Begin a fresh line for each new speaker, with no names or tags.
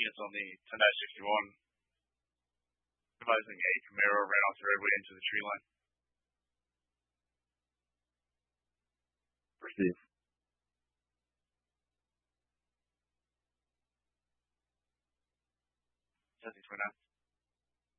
units on the 10-61. Advising a Camaro ran off the roadway into the tree line.
Proceed.
10-29.